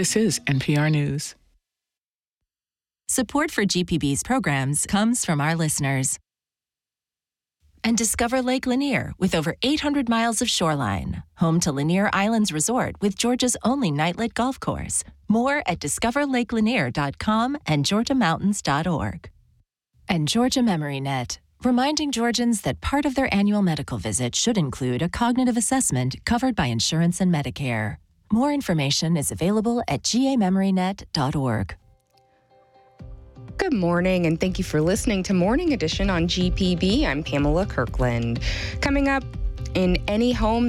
This is NPR News. Support for GPB's programs comes from our listeners. And discover Lake Lanier with over 800 miles of shoreline. Home to Lanier Islands Resort with Georgia's only nightlit golf course. More at discoverlakelanier.com and georgiamountains.org. And Georgia MemoryNet, reminding Georgians that part of their annual medical visit should include a cognitive assessment covered by insurance and Medicare. More information is available at gamemorynet.org. Good morning, and thank you for listening to Morning Edition on GPB. I'm Pamela Kirkland. Coming up, in any home